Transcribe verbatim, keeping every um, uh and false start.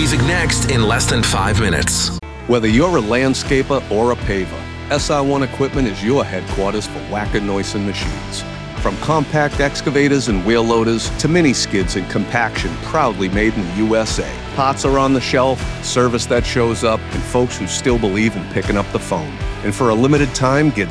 music next in less than five minutes. Whether you're a landscaper or a paver, S R one Equipment is your headquarters for Wacker Neuson machines. From compact excavators and wheel loaders to mini skids and compaction proudly made in the U S A. Parts are on the shelf, service that shows up, and folks who still believe in picking up the phone. And for a limited time, get